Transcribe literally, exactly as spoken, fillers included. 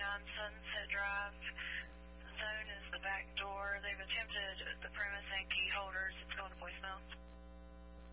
on Sunset Drive. The zone is the back door.